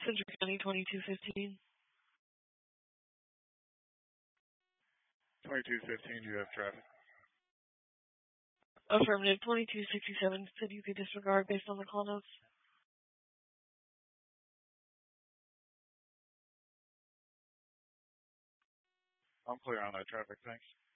Central County 2215. 2215, you have traffic. Affirmative. 2267 said you could disregard based on the call notes. I'm clear on that traffic, thanks.